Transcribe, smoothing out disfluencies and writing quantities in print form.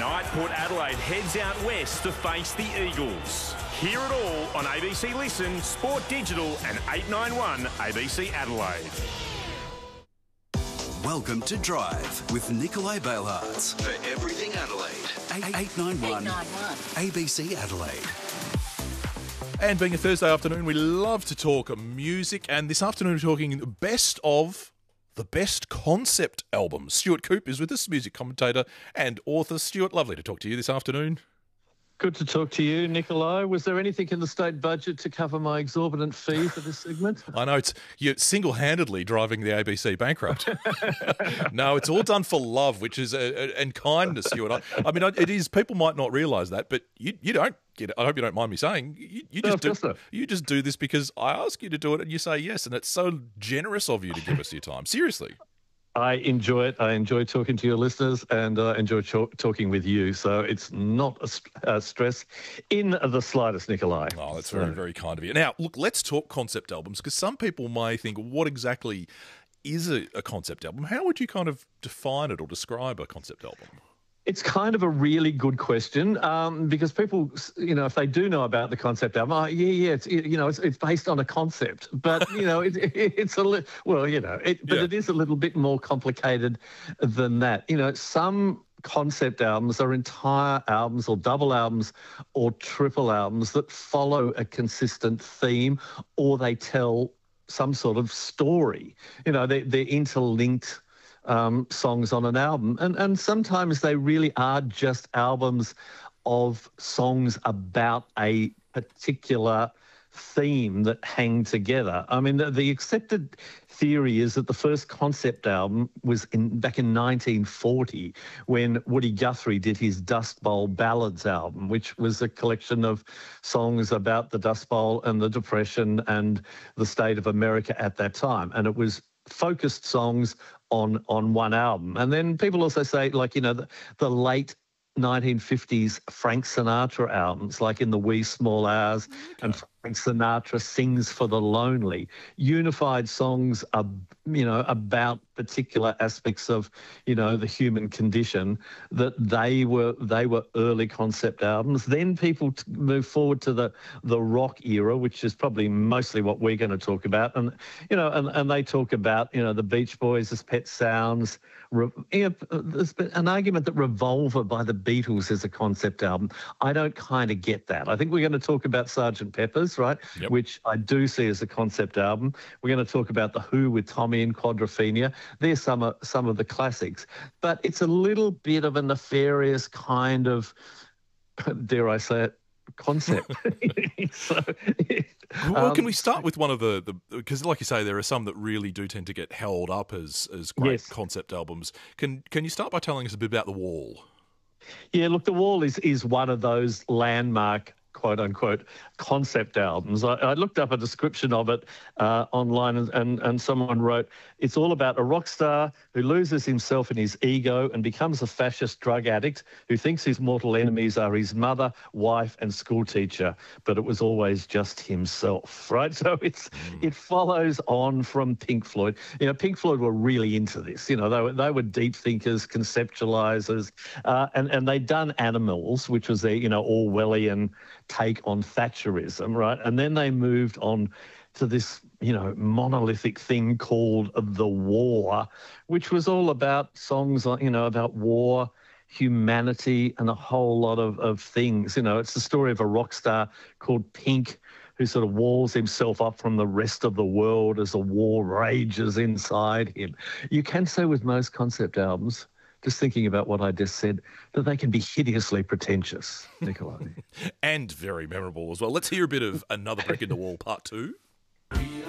Tonight, Port Adelaide heads out west to face the Eagles. Hear it all on ABC Listen, Sport Digital and 891 ABC Adelaide. Welcome to Drive with Nikolai Bailhartz for Everything Adelaide. 891 ABC Adelaide. And being a Thursday afternoon, we love to talk music. And this afternoon, we're talking best of the best concept albums. Stuart Coupe is with us, music commentator and author. Stuart, lovely to talk to you this afternoon. Good to talk to you, Nikolai. Was there anything in the state budget to cover my exorbitant fee for this segment? I know you're single-handedly driving the ABC bankrupt. No, it's all done for love, which is and kindness, Stuart. I mean, it is. People might not realise that, but you don't get it. I hope you don't mind me saying you just do this because I ask you to do it, and you say yes, and it's so generous of you to give us your time. Seriously. I enjoy it. I enjoy talking to your listeners and I enjoy talking with you. So it's not a stress in the slightest, Nikolai. Oh, that's very, very kind of you. Now, look, let's talk concept albums because some people may think, what exactly is a concept album? How would you kind of define it or describe a concept album? It's kind of a really good question because people, if they do know about the concept album, it's based on a concept, but it's a little, it is a little bit more complicated than that. Some concept albums are entire albums or double albums or triple albums that follow a consistent theme or they tell some sort of story. They're interlinked songs on an album. And sometimes they really are just albums of songs about a particular theme that hang together. I mean, the accepted theory is that the first concept album was back in 1940 when Woody Guthrie did his Dust Bowl Ballads album, which was a collection of songs about the Dust Bowl and the Depression and the state of America at that time. And it was focused songs on one album. And then people also say, the late 1950s Frank Sinatra albums, like In the Wee Small Hours, and Frank Sinatra Sings for the Lonely, unified songs about particular aspects of, the human condition, that they were early concept albums. Then people move forward to the rock era, which is probably mostly what we're going to talk about. And, and they talk about, the Beach Boys as Pet Sounds. There's been an argument that Revolver by the Beatles is a concept album. I don't kind of get that. I think we're going to talk about Sgt. Pepper's, right? Yep. Which I do see as a concept album. We're going to talk about The Who with Tommy and Quadrophenia. They're some of the classics. But it's a little bit of a nefarious kind of, dare I say it, concept. Well, can we start with one of the because, like you say, there are some that really do tend to get held up as great concept albums. Can you start by telling us a bit about The Wall? Yeah, look, The Wall is one of those landmark quote-unquote concept albums. I looked up a description of it online and someone wrote, it's all about a rock star who loses himself in his ego and becomes a fascist drug addict who thinks his mortal enemies are his mother, wife and school teacher, but it was always just himself, right? So it follows on from Pink Floyd. Pink Floyd were really into this. They were deep thinkers, conceptualizers, and they'd done Animals, which was their, Orwellian take on Thatcherism, right? And then they moved on to this, monolithic thing called The War, which was all about songs, about war, humanity, and a whole lot of things. It's the story of a rock star called Pink who sort of walls himself up from the rest of the world as a war rages inside him. You can say with most concept albums, just thinking about what I just said, that they can be hideously pretentious, Nikolai. And very memorable as well. Let's hear a bit of Another Brick in the Wall Part 2.